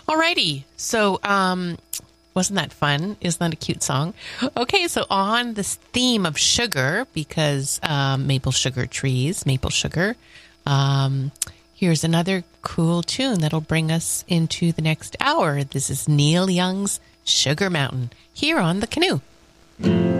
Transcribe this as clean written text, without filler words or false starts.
Alrighty. So, wasn't that fun? Isn't that a cute song? Okay, so on this theme of sugar, because maple sugar trees, maple sugar, here's another cool tune that'll bring us into the next hour. This is Neil Young's Sugar Mountain here on The Canoe.